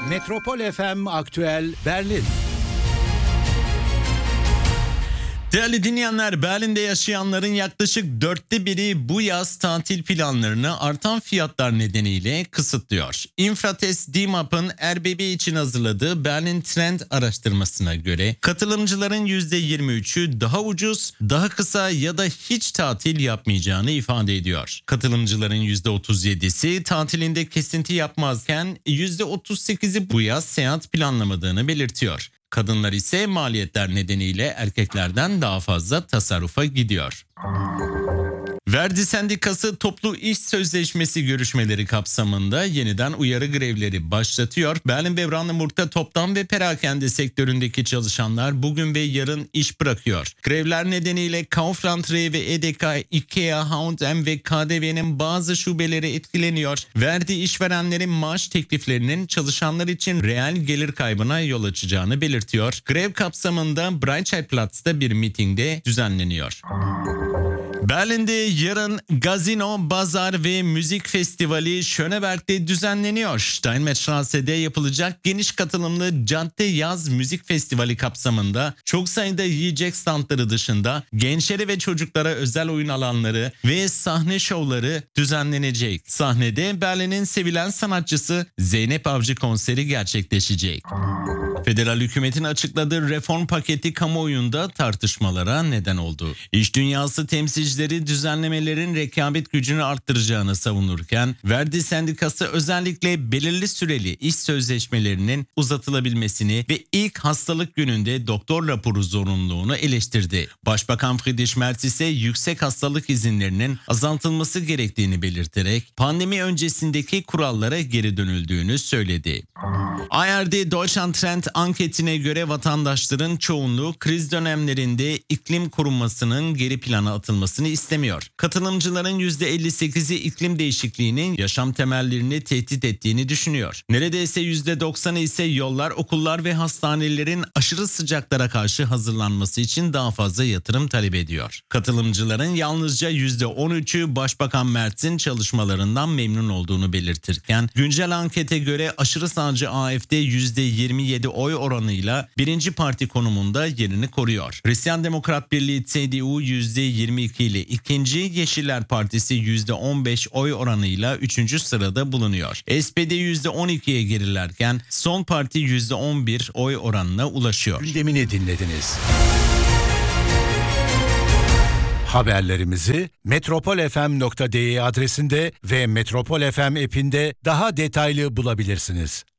Metropol FM Aktüel Berlin. Değerli dinleyenler, Berlin'de yaşayanların yaklaşık 1/4 bu yaz tatil planlarını artan fiyatlar nedeniyle kısıtlıyor. Infratest DİMAP'ın RBB için hazırladığı Berlin Trend araştırmasına göre katılımcıların %23'ü daha ucuz, daha kısa ya da hiç tatil yapmayacağını ifade ediyor. Katılımcıların %37'si tatilinde kesinti yapmazken %38'i bu yaz seyahat planlamadığını belirtiyor. Kadınlar ise maliyetler nedeniyle erkeklerden daha fazla tasarrufa gidiyor. Verdi Sendikası toplu iş sözleşmesi görüşmeleri kapsamında yeniden uyarı grevleri başlatıyor. Berlin ve Brandenburg'da toptan ve perakende sektöründeki çalışanlar bugün ve yarın iş bırakıyor. Grevler nedeniyle Kaufland, Rewe, Edeka, Ikea, H&M ve KDV'nin bazı şubeleri etkileniyor. Verdi işverenlerin maaş tekliflerinin çalışanlar için reel gelir kaybına yol açacağını belirtiyor. Grev kapsamında Breitscheidplatz'ta bir mitingde düzenleniyor. Berlin'de yarın Gazino, Bazar ve Müzik Festivali Schöneberg'de düzenleniyor. Steinmetzstrasse'de yapılacak geniş katılımlı Cadde Yaz Müzik Festivali kapsamında çok sayıda yiyecek standları dışında gençlere ve çocuklara özel oyun alanları ve sahne şovları düzenlenecek. Sahnede Berlin'in sevilen sanatçısı Zeynep Avcı konseri gerçekleşecek. Federal hükümetin açıkladığı reform paketi kamuoyunda tartışmalara neden oldu. İş dünyası temsilcileri düzenlemelerin rekabet gücünü arttıracağını savunurken, Verdi Sendikası özellikle belirli süreli iş sözleşmelerinin uzatılabilmesini ve ilk hastalık gününde doktor raporu zorunluluğunu eleştirdi. Başbakan Friedrich Merz ise yüksek hastalık izinlerinin azaltılması gerektiğini belirterek pandemi öncesindeki kurallara geri dönüldüğünü söyledi. ARD Deutschland Trend anketine göre vatandaşların çoğunluğu kriz dönemlerinde iklim korunmasının geri plana atılmasını istemiyor. Katılımcıların %58'i iklim değişikliğinin yaşam temellerini tehdit ettiğini düşünüyor. Neredeyse %90'ı ise yollar, okullar ve hastanelerin aşırı sıcaklara karşı hazırlanması için daha fazla yatırım talep ediyor. Katılımcıların yalnızca %13'ü Başbakan Merz'in çalışmalarından memnun olduğunu belirtirken, güncel ankete göre aşırı sağcı AfD %27 oy oranıyla birinci parti konumunda yerini koruyor. Hristiyan Demokrat Birliği CDU %22 ile ikinci, Yeşiller Partisi %15 oy oranıyla 3. sırada bulunuyor. SPD %12'ye gerilerken Son Parti %11 oy oranına ulaşıyor. Gündemini dinlediniz. Haberlerimizi metropolfm.de adresinde ve Metropol FM app'inde daha detaylı bulabilirsiniz.